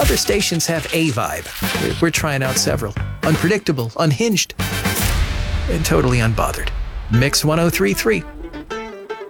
Other stations have a vibe. We're trying out several. Unpredictable, unhinged, and totally unbothered. Mix 1033.